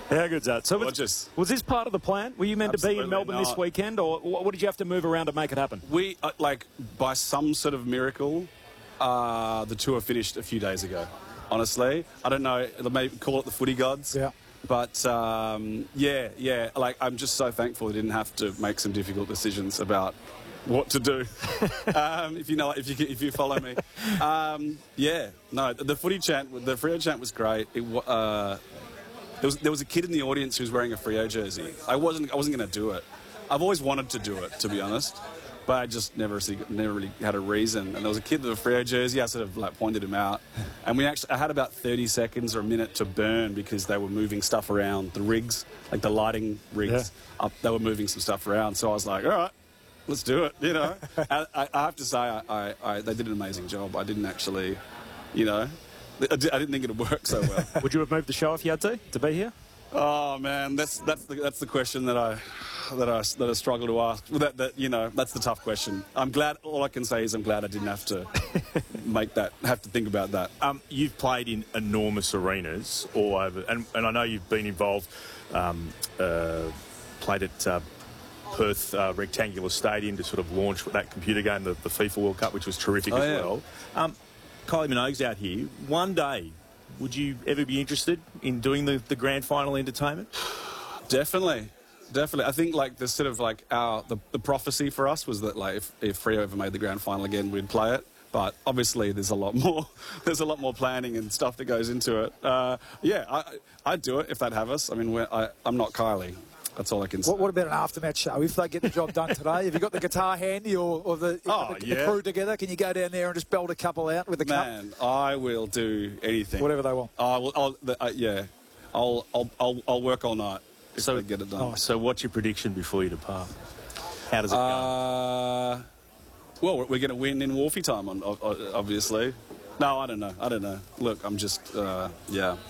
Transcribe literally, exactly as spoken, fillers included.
How good's that? So was, Gorgeous. was this part of the plan? Were you meant to be in Absolutely Melbourne this not. weekend, or what, what did you have to move around to make it happen? We, uh, like, by some sort of miracle, uh, the tour finished a few days ago, honestly. I don't know, they may call it the footy gods. Yeah. But, um, yeah, yeah, like, I'm just so thankful I didn't have to make some difficult decisions about what to do, um, if you know, if you if you follow me. Um, yeah, no, the footy chant, the Freo chant was great. It, uh, there was there was a kid in the audience who was wearing a Freo jersey. I wasn't I wasn't going to do it. I've always wanted to do it, to be honest, but I just never see, never really had a reason. And there was a kid with a Freo jersey. I sort of like pointed him out, and we actually I had about thirty seconds or a minute to burn because they were moving stuff around the rigs, like the lighting rigs. Yeah. Up, they were moving some stuff around, so I was like, all right. Let's do it, you know. I, I, I have to say, I, I, I, they did an amazing job. I didn't actually, you know, I, did, I didn't think it would work so well. Would you have moved the show if you had to, to be here? Oh man, that's that's the, that's the question that I that I that I struggle to ask. That, that you know, that's the tough question. I'm glad. All I can say is I'm glad I didn't have to make that, have to think about that. Um, you've played in enormous arenas all over, and, and I know you've been involved. Um, uh, played at. Uh, Perth uh, Rectangular Stadium to sort of launch that computer game, the, the FIFA World Cup, which was terrific oh, as yeah. well. Um, Kylie Minogue's out here. One day, would you ever be interested in doing the, the grand final entertainment? Definitely. Definitely. I think like the sort of like our, the, the prophecy for us was that like if, if Freo ever made the grand final again, we'd play it. But obviously there's a lot more, there's a lot more planning and stuff that goes into it. Uh, yeah, I, I'd do it if they'd have us. I mean, we're, I, I'm not Kylie. That's all I can say. What, what about an aftermatch show? If they get the job done today, have you got the guitar handy or, or the, Oh, the, yeah. the crew together? Can you go down there and just belt a couple out with the cup? Man, I will do anything. Whatever they want. I will. I'll, the, uh, yeah, I'll, I'll, I'll, I'll work all night if So- they get it done. So what's your prediction before you depart? How does it go? Uh, well, we're, we're going to win in Wolfie time, on, o- o- obviously. No, I don't know. I don't know. Look, I'm just, uh, yeah.